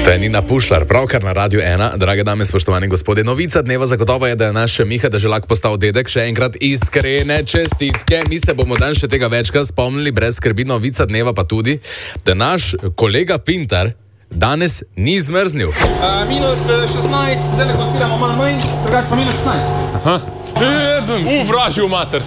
To je Nina Pušlar, pravkar na Radiu 1. Drage dame, spoštovani gospodje, novica dneva zagotovo je, da je naš Miha Deželak postal dedek. Še enkrat iskrene čestitke. Mi se bomo dan še tega večkrat spomnili, brez skrbi. Novica dneva pa tudi, da naš kolega Pintar danes ni zmrznil. Minus 16, zdaj lahko odpiramo malo manj, drugače pa minus 16. Aha. Vražil mater.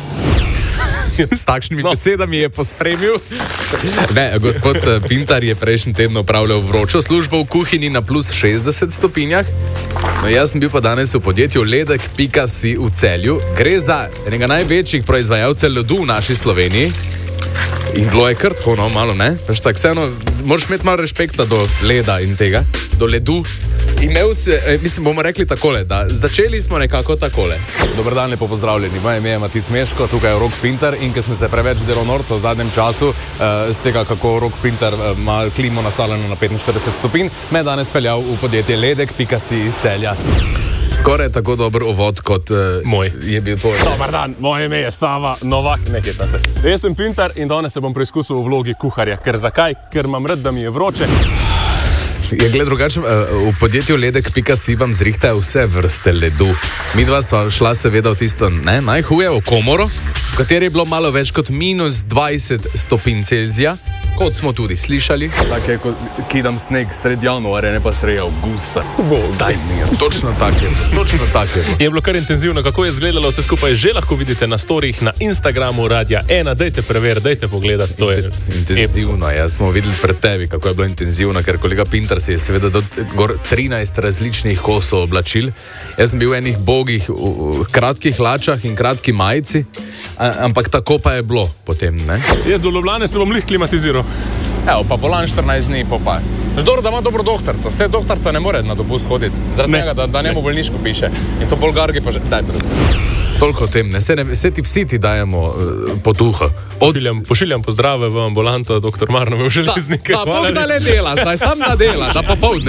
S takšnimi besedami je pospremil. Ne, gospod Pintar je prejšnji teden opravljal vročo službo v kuhinji na plus 60 stopinjah. No, jaz sem bil pa danes v podjetju ledek.si v Celju. Gre za enega največjih proizvajalcev ledu v naši Sloveniji. In bilo je kar tako, no, malo, ne? Tak, vseeno, moraš imeti malo respekta do leda in tega, do ledu. Imel se, mislim, bomo rekli takole, da začeli smo nekako takole. Dobar dan, lepo pozdravljeni. Moje ime je Matic Meško, tukaj je Rok Pintar in ker sem se preveč delal norca v zadnjem času, z tega, kako Rok Pintar ima klimo nastavljeno na 45 stopinj, me je danes peljal v podjetje ledek.si iz Celja. Skoraj tako dober uvod kot moj je bil to. Dobar dan, moje ime je Sava Novak, nekaj tam se. Jaz sem Pintar in danes se bom preizkusil v vlogi kuharja. Ker zakaj? Ker imam rad, da mi je vroče. Je gled drugače, v podjetju ledek.si vam zrihtajo vse vrste ledu. Midva sva šla seveda v tisto najhuje, v komoro, v kateri je bilo malo več kot minus 20 stopinj Celzija, kot smo tudi slišali. Tako je, kot kidam sneg sred januarja, ne pa sred avgusta. Daj mir. Točno tako je. Točno tako je. Je bilo kar intenzivno, kako je izgledalo vse skupaj, že lahko vidite na storjih na Instagramu Radia 1. Dajte preveriti, dajte pogledati. To je intenzivno. Ja, smo videli pred tebi, kako je bilo intenzivno, ker kolega Pintar si je seveda gor 13 različnih kosov oblačil. Jaz sem bil v enih bogih, v kratkih hlačah in kratki majici, ampak tako pa je bilo potem, ne? Jaz do Ljubljane se bom lih klimatiziral. Evo, pa bolan 14 dni, pa. Dobro, da ima dobro doktorca. Vse doktorca ne more na dopust hoditi. Zaradi tega, da njemu bolniško piše. In to bolgargi pa že... Daj, prosim. Toliko o tem, ne? Vsi ti dajemo potuho. Pošiljam pozdrave v ambulanto, doktor Marno v Železniku. Da, Bog da le dela, zdaj sam da dela, da popoldne.